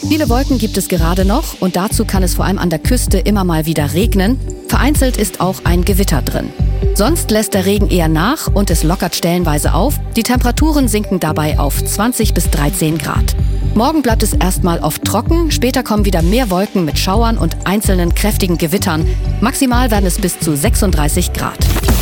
Viele Wolken gibt es gerade noch und dazu kann es vor allem an der Küste immer mal wieder regnen. Vereinzelt ist auch ein Gewitter drin. Sonst lässt der Regen eher nach und es lockert stellenweise auf. Die Temperaturen sinken dabei auf 20 bis 13 Grad. Morgen bleibt es erstmal oft trocken, später kommen wieder mehr Wolken mit Schauern und einzelnen kräftigen Gewittern. Maximal werden es bis zu 36 Grad.